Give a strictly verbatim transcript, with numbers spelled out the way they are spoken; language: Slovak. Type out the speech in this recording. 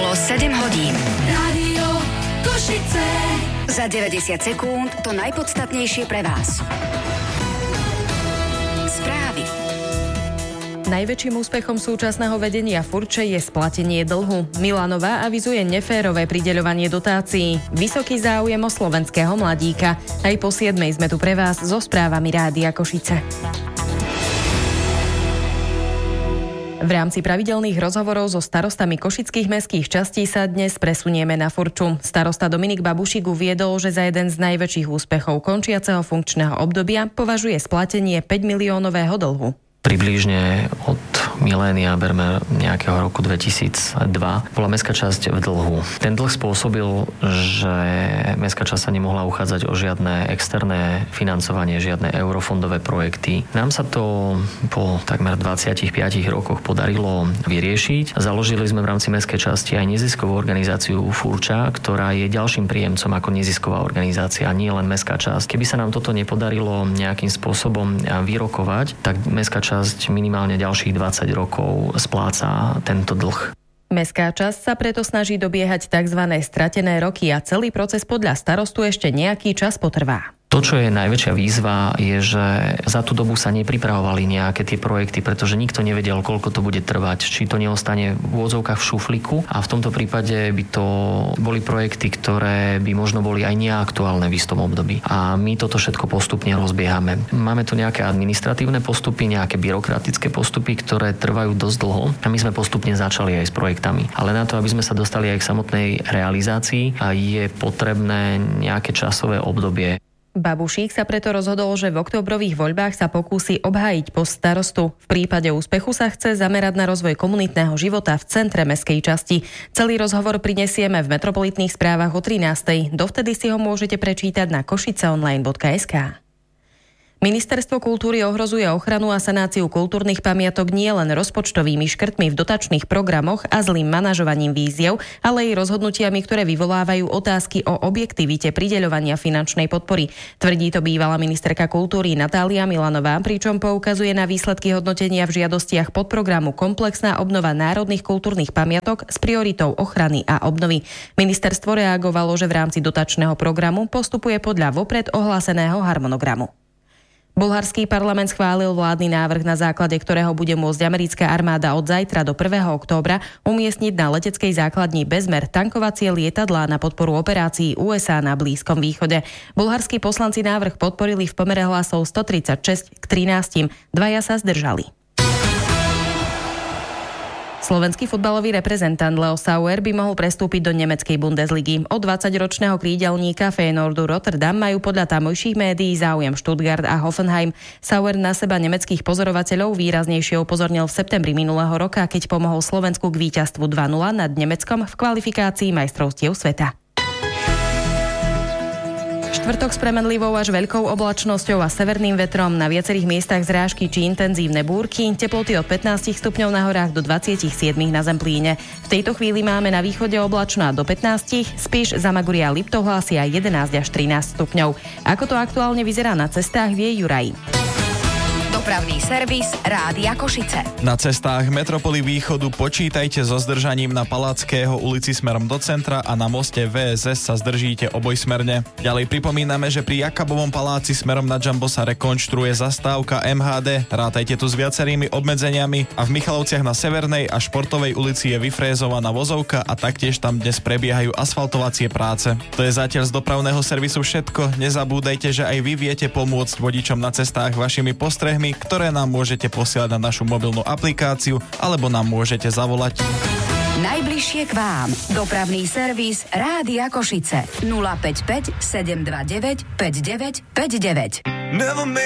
Bolo sedem hodín. Rádio Košice. Za deväťdesiat sekúnd to najpodstatnejšie pre vás. Správy. Najväčším úspechom súčasného vedenia Furče je splatenie dlhu. Milanová avizuje neférové prideľovanie dotácií. Vysoký záujem o slovenského mladíka. Aj po siedmej sme tu pre vás so správami Rádia Košice. V rámci pravidelných rozhovorov so starostami košických mestských častí sa dnes presunieme na Furču. Starosta Dominik Babušík uviedol, že za jeden z najväčších úspechov končiaceho funkčného obdobia považuje splatenie päť miliónového dlhu. Približne od milénia, berme nejakého roku dvetisícdva, bola mestská časť v dlhu. Ten dlh spôsobil, že mestská časť sa nemohla uchádzať o žiadne externé financovanie, žiadne eurofondové projekty. Nám sa to po takmer dvadsiatich piatich rokoch podarilo vyriešiť. Založili sme v rámci mestskej časti aj neziskovú organizáciu Furča, ktorá je ďalším príjemcom ako nezisková organizácia, nie len mestská časť. Keby sa nám toto nepodarilo nejakým spôsobom vyrokovať, tak mestská časť minimálne ďalších dvadsať rokov spláca tento dlh. Mestská časť sa preto snaží dobiehať tzv. Stratené roky a celý proces podľa starostu ešte nejaký čas potrvá. To, čo je najväčšia výzva, je, že za tú dobu sa nepripravovali nejaké tie projekty, pretože nikto nevedel, koľko to bude trvať, či to neostane v úvodzovkách v šuflíku. A v tomto prípade by to boli projekty, ktoré by možno boli aj neaktuálne v istom období. A my toto všetko postupne rozbiehame. Máme tu nejaké administratívne postupy, nejaké byrokratické postupy, ktoré trvajú dosť dlho. A my sme postupne začali aj s projektami. Ale na to, aby sme sa dostali aj k samotnej realizácii, je potrebné nejaké časové obdobie. Babušík sa preto rozhodol, že v októbrových voľbách sa pokúsi obhájiť post starostu. V prípade úspechu sa chce zamerať na rozvoj komunitného života v centre mestskej časti. Celý rozhovor prinesieme v metropolitných správach o trinástej. Dovtedy si ho môžete prečítať na košiceonline bodka es ká. Ministerstvo kultúry ohrozuje ochranu a sanáciu kultúrnych pamiatok nielen rozpočtovými škrtmi v dotačných programoch a zlým manažovaním výziev, ale aj rozhodnutiami, ktoré vyvolávajú otázky o objektivite prideľovania finančnej podpory. Tvrdí to bývalá ministerka kultúry Natália Milanová, pričom poukazuje na výsledky hodnotenia v žiadostiach podprogramu Komplexná obnova národných kultúrnych pamiatok s prioritou ochrany a obnovy. Ministerstvo reagovalo, že v rámci dotačného programu postupuje podľa vopred ohláseného harmonogramu. Bulharský parlament schválil vládny návrh, na základe ktorého bude môcť americká armáda od zajtra do prvého októbra umiestniť na leteckej základni Bezmer tankovacie lietadlá na podporu operácií ú es á na Blízkom východe. Bulharskí poslanci návrh podporili v pomere hlasov stotridsaťšesť k trinástym, dvaja sa zdržali. Slovenský futbalový reprezentant Leo Sauer by mohol prestúpiť do nemeckej Bundesligy. Od dvadsaťročného krídelníka Feyenoordu Rotterdam majú podľa tamojších médií záujem Stuttgart a Hoffenheim. Sauer na seba nemeckých pozorovateľov výraznejšie upozornil v septembri minulého roka, keď pomohol Slovensku k víťazstvu dva nula nad Nemeckom v kvalifikácii majstrovstiev sveta. Štvrtok s premenlivou až veľkou oblačnosťou a severným vetrom, na viacerých miestach zrážky či intenzívne búrky, teploty od pätnásť stupňov na horách do dvadsaťsedem na Zemplíne. V tejto chvíli máme na východe oblačno a do pätnásť, Spiš, Zamaguria a Liptov hlásia jedenásť až trinásť stupňov. Ako to aktuálne vyzerá na cestách, vie Juraj. Dopravný servis Rádia Košice. Na cestách metropoly východu počítajte so zdržaním na Palackého ulici smerom do centra a na moste vé es es sa zdržíte obojsmerne. Ďalej pripomíname, že pri Jakabovom paláci smerom na Jumbo sa rekonštruuje zastávka em há dé. Rátajte tu s viacerými obmedzeniami a v Michalovciach na Severnej a Športovej ulici je vyfrézovaná vozovka a taktiež tam dnes prebiehajú asfaltovacie práce. To je zatiaľ z dopravného servisu všetko. Nezabúdajte, že aj vy viete pomôcť vodičom na cestách vašimi postrehmi, ktoré nám môžete posielať na našu mobilnú aplikáciu alebo nám môžete zavolať. Najbližšie k vám. Dopravný servis Rádia Košice. nula päť päť sedem dva deväť päť deväť päť deväť.